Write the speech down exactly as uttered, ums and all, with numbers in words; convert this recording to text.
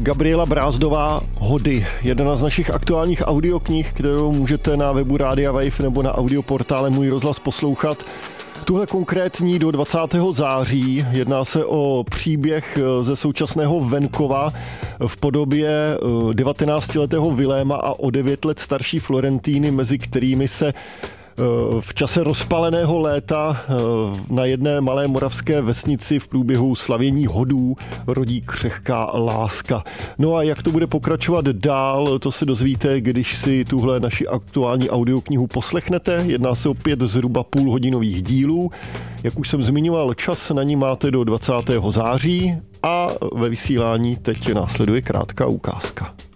Gabriela Brázdová Hody, jedna z našich aktuálních audioknih, kterou můžete na webu Rádia Wave nebo na audioportále Můj rozhlas poslouchat. Tuhle konkrétní do dvacátého září, jedná se o příběh ze současného venkova v podobě devatenáctiletého Viléma a o devět let starší Florentíny, mezi kterými se v čase rozpaleného léta na jedné malé moravské vesnici v průběhu slavění hodů rodí křehká láska. No a jak to bude pokračovat dál, to se dozvíte, když si tuhle naši aktuální audioknihu poslechnete. Jedná se o pět zhruba půlhodinových dílů. Jak už jsem zmiňoval, čas na ní máte do dvacátého září a ve vysílání teď následuje krátká ukázka.